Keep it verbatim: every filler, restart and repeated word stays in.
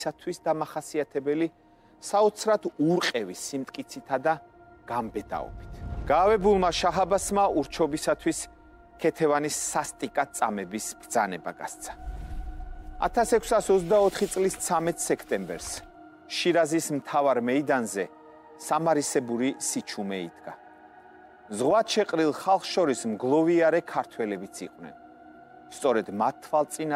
ისათვის დამახასიათებელი საოცრად ურყევი სიმტკიცითა და გამბედაობით. გაავებულმა შაჰაბასმა ურჩობისათვის ქეთევანის სასტიკად წამების ბრძანება გასცა. ათას ექვსას ოცდაოთხი წლის ცამეტ სექტემბერს შირაზის მთავარ მეიდანზე სამარისებური სიჩუმე იდგა. ზღვად შეყრილ ხალხს შორის მგლოვიარე ქართველებიც იყვნენ. სწორედ მათ თვალწინა